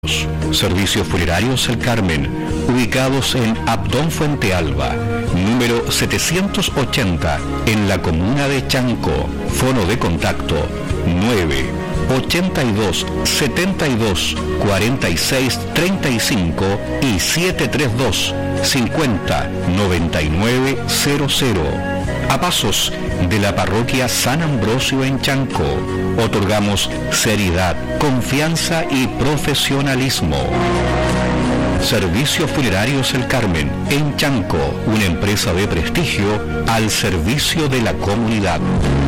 Servicios Funerarios El Carmen, ubicados en Abdón Fuente Alba, número 780, en la comuna de Chanco. Fono de contacto 982 72 46 35 y 732 50 99 00. A pasos de la parroquia San Ambrosio en Chanco, otorgamos seriedad, confianza y profesionalismo. Servicios Funerarios El Carmen, en Chanco, una empresa de prestigio al servicio de la comunidad.